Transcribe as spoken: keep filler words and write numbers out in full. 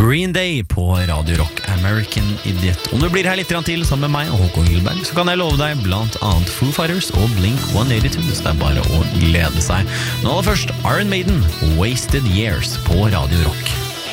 Green Day på Radio Rock, American Idiot. Om du blir her litt til sammen med meg og Håkon Gilberg, så kan jeg love deg blant annet Foo Fighters og Blink one eighty-two, så det er bare å glede seg. Nå aller først Iron Maiden, Wasted Years på Radio Rock.